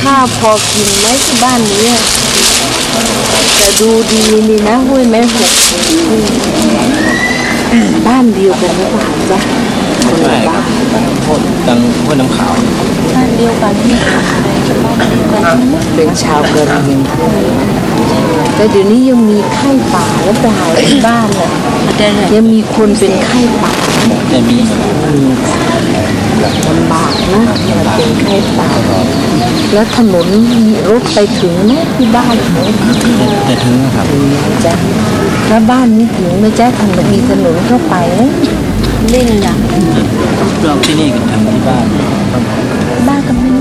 ข้าวพอกินไหมที่บ้านนี้อะแต่ดูดีนี่นะห้วยแม่หกบ้านเดียวกันหรือเปล่าจ๊ะคนละบ้านดังห้วยน้ำขาวบ้านเดียวกันที่เป็นชาวกะเหรี่ยงแต่เดี๋ยวนี้ยังมีไข้ป่าและเปล่าที่บ้านน่ะยังมีคนเป็นไข้ป่าจะมีลำบากนะมันเป็นไข้ป่าแล้วถนนมีรถไปถึงไหมที่บ้านหนูจะถึงครับจ๊ะแล้วบ้านนี้ถึงไหมจ๊ะถนนมีถนนเข้าไปนะเล่นอย่างเราที่นี่ก็ทำที่บ้านบ้านก็ไม่